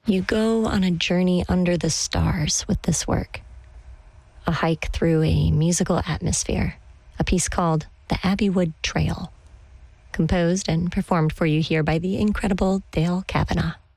You go on a journey under the stars with this work. A hike through a musical atmosphere, a piece called The Abbeywood Trail, composed and performed for you here by the incredible Dale Kavanaugh.